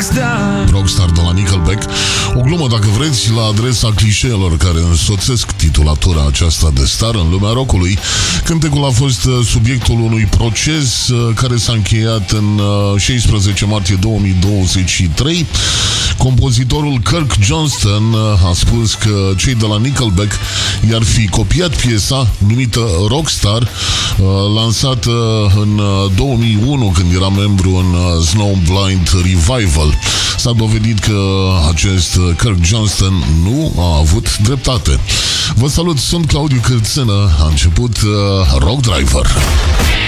Rockstar de la Nickelback. O glumă, dacă vreți, la adresa clișeelor care însoțesc titulatura aceasta de star în lumea rockului. Cântecul a fost subiectul unui proces care s-a încheiat în 16 martie 2023. Compozitorul Kirk Johnston a spus că cei de la Nickelback i-ar fi copiat piesa numită Rockstar, lansată în 2001 când era membru în Snowblind Revival. S-a dovedit că acest Kirk Johnston nu a avut dreptate. Vă salut, sunt Claudiu Cârțână, a început Rock Driver.